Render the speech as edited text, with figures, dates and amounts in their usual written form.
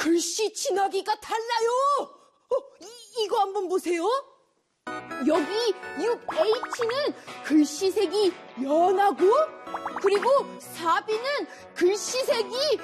글씨 진하기가 달라요. 이거 한번 보세요. 여기 6H는 글씨색이 연하고, 그리고 4B는 글씨색이